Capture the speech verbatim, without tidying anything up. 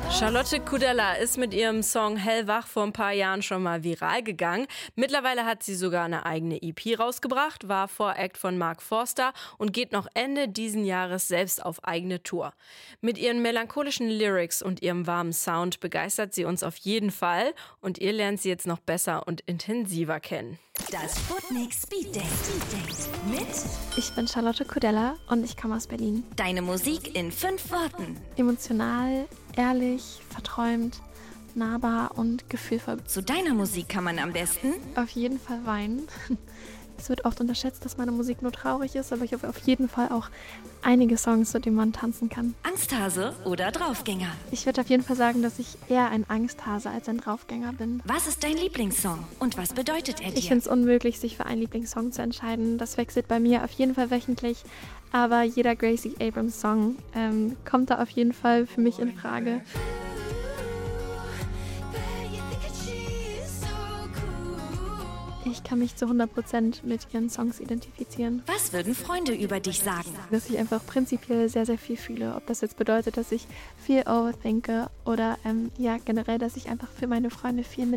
Charlotte Kudella ist mit ihrem Song Hellwach vor ein paar Jahren schon mal viral gegangen. Mittlerweile hat sie sogar eine eigene E P rausgebracht, war Voract von Mark Forster und geht noch Ende diesen Jahres selbst auf eigene Tour. Mit ihren melancholischen Lyrics und ihrem warmen Sound begeistert sie uns auf jeden Fall und ihr lernt sie jetzt noch besser und intensiver kennen. Das Sputnik Speed Date mit Ich bin Charlotte Kudella und ich komme aus Berlin. Deine Musik in fünf Worten. Emotional, ehrlich, verträumt, nahbar und gefühlvoll. Zu deiner Musik kann man am besten Auf jeden Fall weinen. Es wird oft unterschätzt, dass meine Musik nur traurig ist, aber ich habe auf jeden Fall auch einige Songs, zu denen man tanzen kann. Angsthase oder Draufgänger. Ich würde auf jeden Fall sagen, dass ich eher ein Angsthase als ein Draufgänger bin. Was ist dein Lieblingssong und was bedeutet er Ich dir? finde es unmöglich, sich für einen Lieblingssong zu entscheiden. Das wechselt bei mir auf jeden Fall wöchentlich. Aber jeder Gracie Abrams Song ähm, kommt da auf jeden Fall für mich in Frage. Ich kann mich zu hundert Prozent mit ihren Songs identifizieren. Was würden Freunde über dich sagen? Dass ich einfach prinzipiell sehr, sehr viel fühle. Ob das jetzt bedeutet, dass ich viel overthinke oder ähm, ja generell, dass ich einfach für meine Freunde viel mit